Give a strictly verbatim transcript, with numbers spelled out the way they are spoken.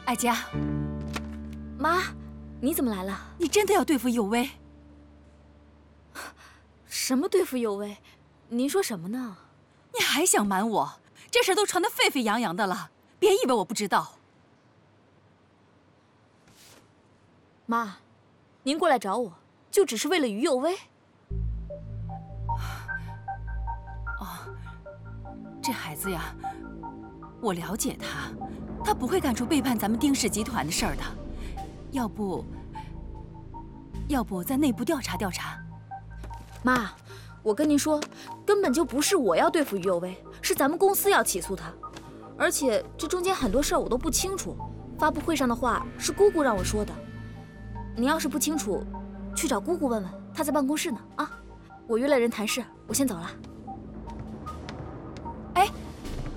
哀家， 妈，你怎么来了？ 你真的要对付有为？ 什么对付有为？您说什么呢？ 你还想瞒我？这事都传得沸沸扬扬的了，别以为我不知道。 妈，您过来找我，就只是为了于有为？ 哦，这孩子呀，我了解他，他不会干出背叛咱们丁氏集团的事儿的。要不，要不在内部调查调查？ 妈，我跟您说，根本就不是我要对付于有为，是咱们公司要起诉他。而且这中间很多事儿我都不清楚，发布会上的话是姑姑让我说的。您要是不清楚，去找姑姑问问，她在办公室呢。啊，我约了人谈事，我先走了。